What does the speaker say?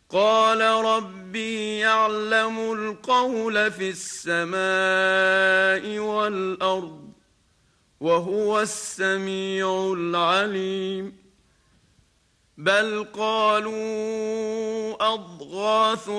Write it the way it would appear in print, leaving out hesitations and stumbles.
قال ربي يعلم القول في السماء والأرض وهو السميع العليم بل قالوا أضغاث